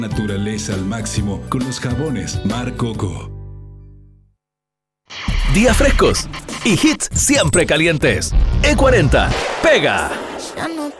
Naturaleza al máximo con los jabones Mar Coco. Días frescos y hits siempre calientes. E40 pega. Ya no